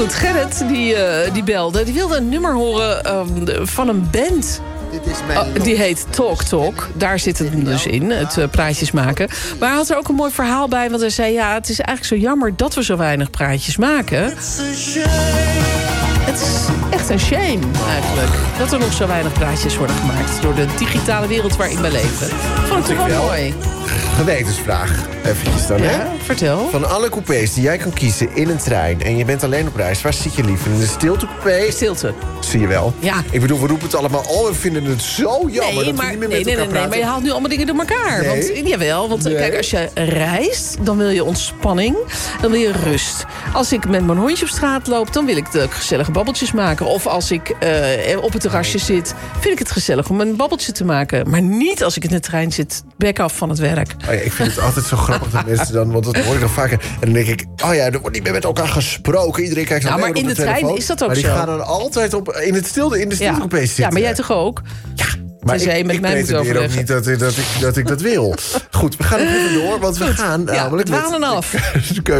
Goed, Gerrit die belde. Die wilde een nummer horen van een band. Die heet Talk Talk. Daar zit het dus in, het praatjes maken. Maar hij had er ook een mooi verhaal bij. Want hij zei, ja, het is eigenlijk zo jammer dat we zo weinig praatjes maken. Het is echt een shame, eigenlijk. Dat er nog zo weinig praatjes worden gemaakt. Door de digitale wereld waarin we leven. Vond ik toch wel mooi. Gewetensvraag, eventjes dan, hè? Vertel. Van alle coupés die jij kan kiezen in een trein... en je bent alleen op reis, waar zit je liever? In de stiltecoupé? Stilte. Zie je wel. Ja. Ik bedoel, we roepen het allemaal... we vinden het zo jammer dat we niet meer met elkaar praten. Nee, maar je haalt nu allemaal dingen door elkaar. Want kijk, als je reist, dan wil je ontspanning. Dan wil je rust. Als ik met mijn hondje op straat loop... dan wil ik de gezellige babbeltjes maken. Of als ik op het terrasje zit... vind ik het gezellig om een babbeltje te maken. Maar niet als ik in de trein zit, bek af van het werk. Oh ja, ik vind het altijd zo grappig dat mensen dan... want dat hoor ik dan vaker. En dan denk ik, er wordt niet meer met elkaar gesproken. Iedereen kijkt naar maar in de trein is dat ook zo. Maar die gaan dan altijd in de stiltecoupé zitten. Ja, maar jij toch ook? Ja. Maar ik pretendeer ook niet dat ik dat wil. Goed, we gaan even door, want we gaan namelijk... dwalen af.